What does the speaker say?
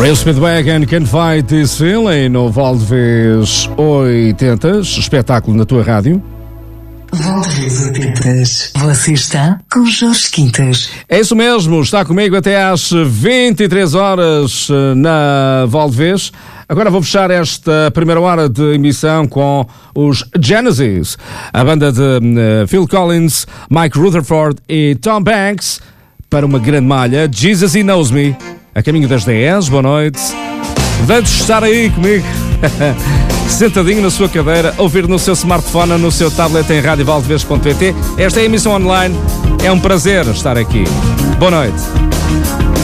Real Speedwagon Can Fight This Feeling no Valdevez 80, espetáculo na tua rádio. Valdevez 80, você está com Jorge Quintas. É isso mesmo, está comigo até às 23 horas na Valdevez. Agora vou fechar esta primeira hora de emissão com os Genesis, a banda de Phil Collins, Mike Rutherford e Tom Banks, para uma grande malha, Jesus He Knows Me, a caminho das 10. Boa noite. Deixe estar aí comigo, sentadinho na sua cadeira, ouvir no seu smartphone, no seu tablet em radiovaldevez.pt. Esta é a emissão online, é um prazer estar aqui. Boa noite.